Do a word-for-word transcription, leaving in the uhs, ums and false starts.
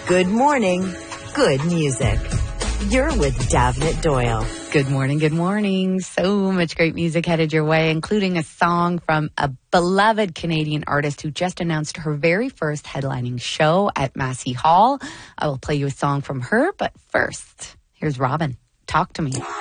Good morning, good music. You're with Davnit Doyle. Good morning, good morning. So much great music headed your way, including a song from a beloved Canadian artist who just announced her very first headlining show at Massey Hall. I will play you a song from her, but first, here's Robin. Talk to me.